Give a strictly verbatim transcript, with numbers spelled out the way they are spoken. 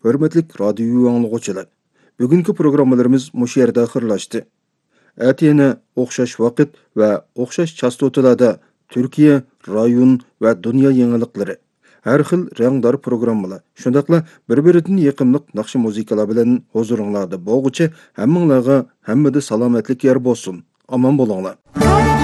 Hörmetlik radyo anlıqçılar. Bugünkü programmalarımız muş yerdə xırlaşdı. Әтені оқшаш вақыт və оқшаш частоталарда Türkiye, rayon və dünya yenilikləri. Hər xil rəngdar proqrammalar. Şundaqla bir-birindən yaqınlıq naqşı muzikalar bilan huzuringlarda bolğucha hammanglarga hammada salomatlik yer bolsun. Aman bolinglar.